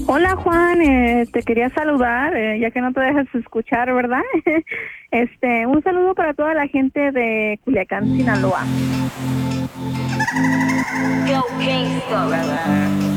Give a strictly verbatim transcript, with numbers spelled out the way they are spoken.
Hola Juan, eh, te quería saludar, eh, ya que no te dejas escuchar, ¿verdad? Este, un saludo para toda la gente de Culiacán, Sinaloa. Go Kingston.